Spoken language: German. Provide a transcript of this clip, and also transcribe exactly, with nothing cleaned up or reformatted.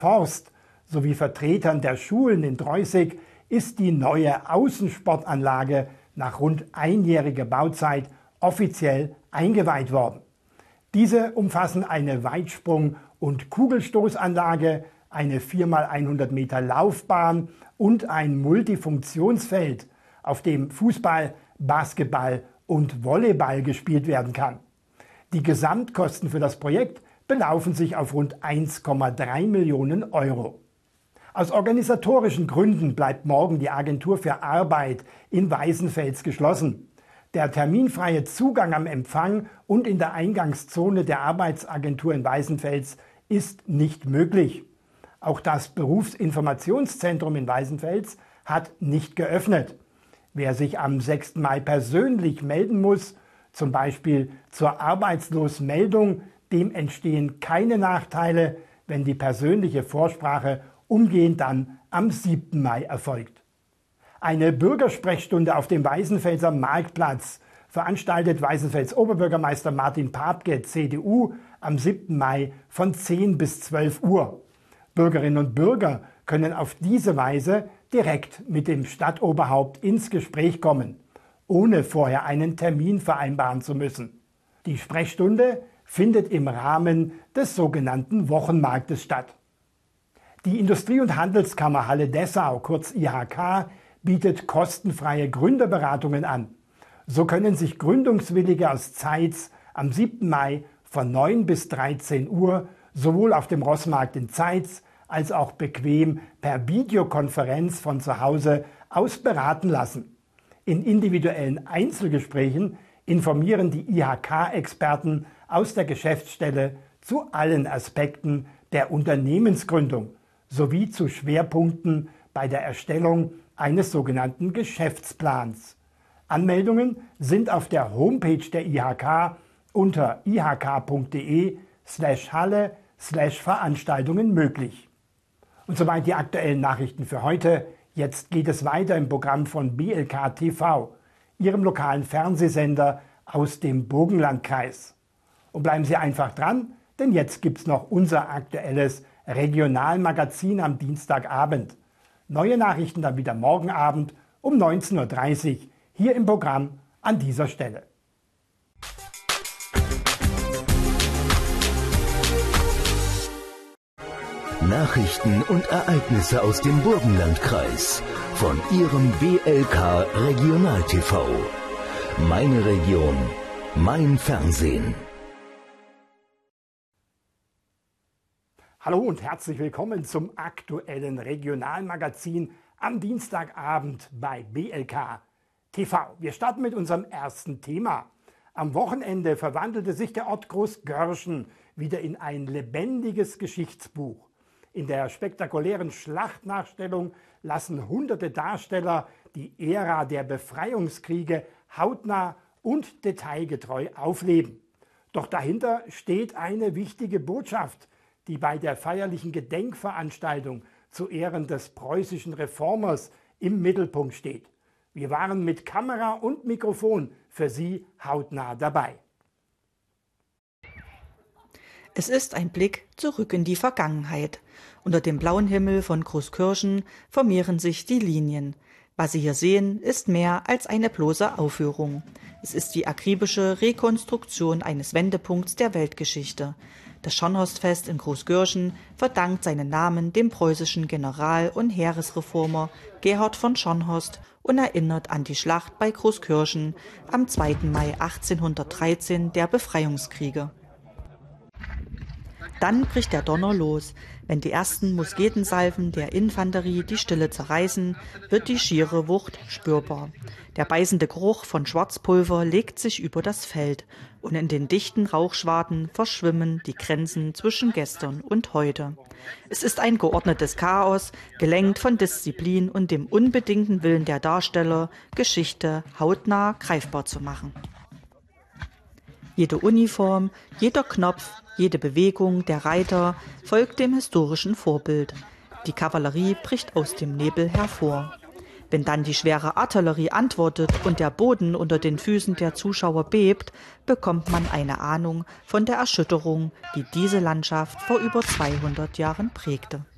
Forst sowie Vertretern der Schulen in Droyßig ist die neue Außensportanlage nach rund einjähriger Bauzeit offiziell eingeweiht worden. Diese umfassen eine Weitsprung- und Kugelstoßanlage, eine vier mal hundert Meter Laufbahn und ein Multifunktionsfeld, auf dem Fußball, Basketball und Volleyball gespielt werden kann. Die Gesamtkosten für das Projekt belaufen sich auf rund eins Komma drei Millionen Euro. Aus organisatorischen Gründen bleibt morgen die Agentur für Arbeit in Weißenfels geschlossen. Der terminfreie Zugang am Empfang und in der Eingangszone der Arbeitsagentur in Weißenfels ist nicht möglich. Auch das Berufsinformationszentrum in Weißenfels hat nicht geöffnet. Wer sich am sechsten Mai persönlich melden muss, zum Beispiel zur Arbeitslosmeldung, dem entstehen keine Nachteile, wenn die persönliche Vorsprache umgehend dann am siebten Mai erfolgt. Eine Bürgersprechstunde auf dem Weißenfelser Marktplatz veranstaltet Weißenfels Oberbürgermeister Martin Papke, C D U, am siebten Mai von zehn bis zwölf Uhr. Bürgerinnen und Bürger können auf diese Weise direkt mit dem Stadtoberhaupt ins Gespräch kommen, ohne vorher einen Termin vereinbaren zu müssen. Die Sprechstunde findet im Rahmen des sogenannten Wochenmarktes statt. Die Industrie- und Handelskammer Halle Dessau, kurz I H K, bietet kostenfreie Gründerberatungen an. So können sich Gründungswillige aus Zeitz am siebten Mai von neun bis dreizehn Uhr sowohl auf dem Rossmarkt in Zeitz als auch bequem per Videokonferenz von zu Hause aus beraten lassen. In individuellen Einzelgesprächen informieren die I H K-Experten aus der Geschäftsstelle zu allen Aspekten der Unternehmensgründung sowie zu Schwerpunkten bei der Erstellung eines sogenannten Geschäftsplans. Anmeldungen sind auf der Homepage der I H K unter ihk.de slash Halle slash Veranstaltungen möglich. Und soweit die aktuellen Nachrichten für heute. Jetzt geht es weiter im Programm von B L K T V, Ihrem lokalen Fernsehsender aus dem Burgenlandkreis. Und bleiben Sie einfach dran, denn jetzt gibt's noch unser aktuelles Regionalmagazin am Dienstagabend. Neue Nachrichten dann wieder morgen Abend um neunzehn Uhr dreißig hier im Programm an dieser Stelle. Nachrichten und Ereignisse aus dem Burgenlandkreis von Ihrem B L K Regional T V. Meine Region, mein Fernsehen. Hallo und herzlich willkommen zum aktuellen Regionalmagazin am Dienstagabend bei B L K T V. Wir starten mit unserem ersten Thema. Am Wochenende verwandelte sich der Ort Großgörschen wieder in ein lebendiges Geschichtsbuch. In der spektakulären Schlachtnachstellung lassen hunderte Darsteller die Ära der Befreiungskriege hautnah und detailgetreu aufleben. Doch dahinter steht eine wichtige Botschaft, die bei der feierlichen Gedenkveranstaltung zu Ehren des preußischen Reformers im Mittelpunkt steht. Wir waren mit Kamera und Mikrofon für Sie hautnah dabei. Es ist ein Blick zurück in die Vergangenheit. Unter dem blauen Himmel von Großkirchen vermehren sich die Linien. Was Sie hier sehen, ist mehr als eine bloße Aufführung. Es ist die akribische Rekonstruktion eines Wendepunkts der Weltgeschichte. Das Schornhorstfest in Großkirchen verdankt seinen Namen dem preußischen General- und Heeresreformer Gerhard von Schornhorst und erinnert an die Schlacht bei Großkirchen am zweiten Mai achtzehnhundertdreizehn der Befreiungskriege. Dann bricht der Donner los. Wenn die ersten Musketensalven der Infanterie die Stille zerreißen, wird die schiere Wucht spürbar. Der beißende Geruch von Schwarzpulver legt sich über das Feld und in den dichten Rauchschwaden verschwimmen die Grenzen zwischen gestern und heute. Es ist ein geordnetes Chaos, gelenkt von Disziplin und dem unbedingten Willen der Darsteller, Geschichte hautnah greifbar zu machen. Jede Uniform, jeder Knopf, jede Bewegung der Reiter folgt dem historischen Vorbild. Die Kavallerie bricht aus dem Nebel hervor. Wenn dann die schwere Artillerie antwortet und der Boden unter den Füßen der Zuschauer bebt, bekommt man eine Ahnung von der Erschütterung, die diese Landschaft vor über zweihundert Jahren prägte.